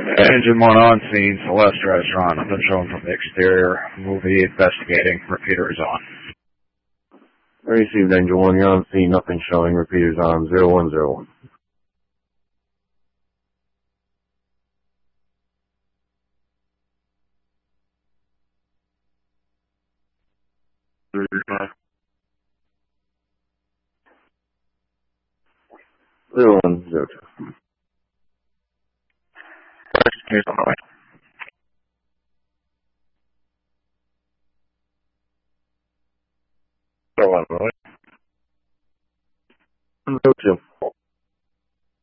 Engine 1 on scene, Celeste Restaurant. I've been shown from the exterior. Movie investigating. Repeater is on. Received Engine 1, you're on scene, nothing showing. Repeaters on 0101. Zero one zero two. Here's on the way. Zero one, right? 02.